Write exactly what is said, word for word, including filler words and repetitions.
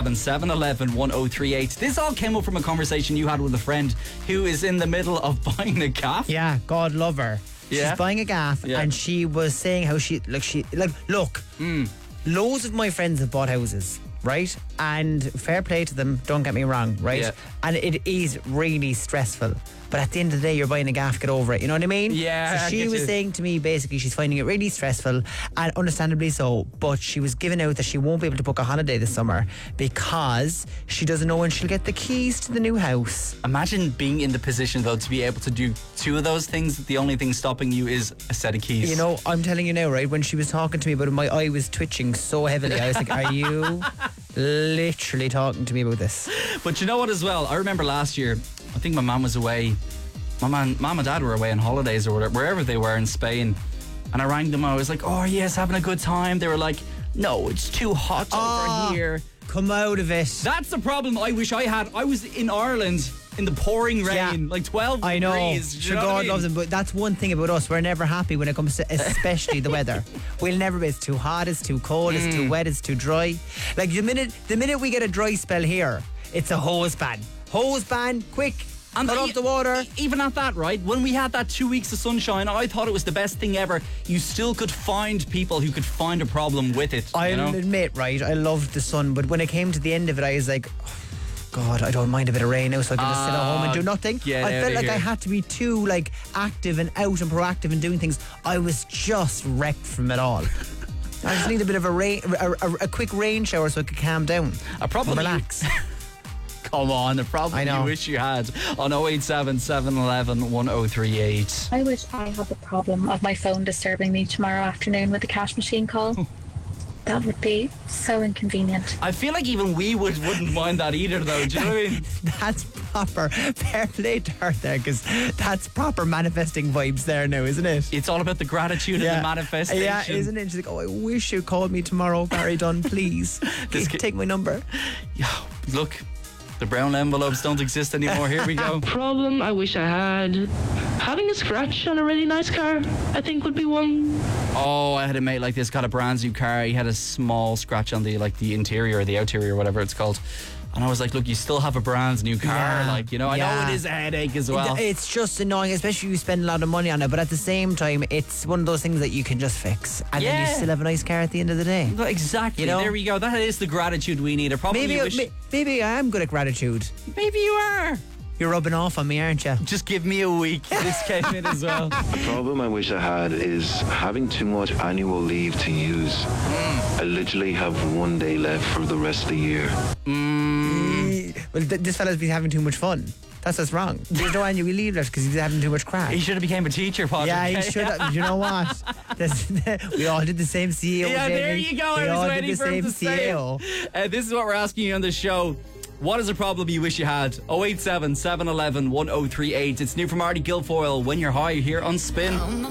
seven, seven one one, one oh three eight. This all came up from a conversation you had with a friend who is in the middle of buying a gaff. Yeah, God love her. Yeah. She's buying a gaff, Yeah. and she was saying how she like she like look. Mm. Loads of my friends have bought houses, right? And fair play to them. Don't get me wrong, right? Yeah. And it is really stressful. But at the end of the day, you're buying a gaff, get over it. You know what I mean? Yeah, So I she get was you. saying to me, basically, she's finding it really stressful, and understandably so. But she was giving out that she won't be able to book a holiday this summer because she doesn't know when she'll get the keys to the new house. Imagine being in the position, though, to be able to do two of those things. The only thing stopping you is a set of keys. You know, I'm telling you now, right? When she was talking to me about it, my eye was twitching so heavily. I was like, are you literally talking to me about this? But you know what as well? I remember last year, I think my mum was away. My man, mum and dad were away on holidays or whatever, wherever they were in Spain. And I rang them. I was like, oh, yes, having a good time. They were like, no, it's too hot Oh. over here. Come out of it. That's the problem I wish I had. I was in Ireland in the pouring rain, Yeah. like twelve I know. degrees. Do you Sure, know what God I mean? loves him, but that's one thing about us. We're never happy when it comes to especially the weather. We'll never be. It's too hot, it's too cold, it's Mm. too wet, it's too dry. Like the minute the minute we get a dry spell here, it's a hose ban. Hose ban, quick. And Cut I- off the water. Even at that, right? When we had that two weeks of sunshine, I thought it was the best thing ever. You still could find people who could find a problem with it. I'll you know? admit, right, I loved the sun, but when it came to the end of it, I was like, oh, God, I don't mind a bit of rain now, so I can just sit at home and do nothing. get I felt outta like here. I had to be too like active and out and proactive and doing things. I was just wrecked from it all. I just need a bit of a rain, a, a, a quick rain shower so I could calm down. A problem and you- relax. Come on, the problem I know. you wish you had on oh eight seven, seven one one, one oh three eight. I wish I had the problem of my phone disturbing me tomorrow afternoon with a cash machine call. That would be so inconvenient. I feel like even we would, wouldn't mind that either, though. Do you know what I mean? That's proper. Fair play to her there, because that's proper manifesting vibes there now, isn't it? It's all about the gratitude and the manifestation. Yeah, isn't it? She's like, oh, I wish you called me tomorrow, Barry Dunn, please. This ki- Take my number. Yeah, look, the brown envelopes don't exist anymore. Here we go. Problem I wish I had. Having a scratch on a really nice car, I think would be one. Oh, I had a mate like this, got a brand new car. He had a small scratch on the like the interior or the outerior, whatever it's called. And I was like, look, you still have a brand new car. Yeah, Like, you know, I know yeah. it is a headache as well. It- It's just annoying, especially if you spend a lot of money on it. But at the same time, it's one of those things that you can just fix, and then Yeah. you still have a nice car at the end of the day. Well, exactly. You know? There we go. That is the gratitude we need. A problem Maybe, you I- wish- may- maybe I am good at gratitude. maybe you are. You're rubbing off on me, aren't you? Just give me a week. This came in as well. The problem I wish I had is having too much annual leave to use. I literally have one day left for the rest of the year. Well, th- this fella's been having too much fun. That's what's wrong. There's no annual leave left because he's having too much crack. He should have became a teacher, Patrick. Yeah, he should have. You know what? This, we all did the same C E O. Yeah, there Jamie. you go. We I all was did waiting the for him same to say C E O. it. Uh, this is what we're asking you on the show. What is a problem you wish you had? oh eight seven, seven one one, one oh three eight. It's new from Artie Guilfoyle, When You're High, here on Spin.